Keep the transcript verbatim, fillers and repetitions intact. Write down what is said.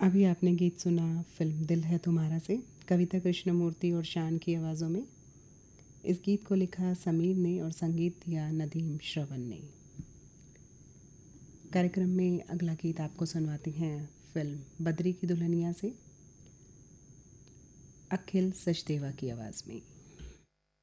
अभी आपने गीत सुना फिल्म दिल है तुम्हारा से कविता कृष्णमूर्ति और शान की आवाज़ों में। इस गीत को लिखा समीर ने और संगीत दिया नदीम श्रवण ने। कार्यक्रम में अगला गीत आपको सुनवाती हैं फिल्म बद्री की दुल्हनिया से अखिल सचदेवा की आवाज़ में।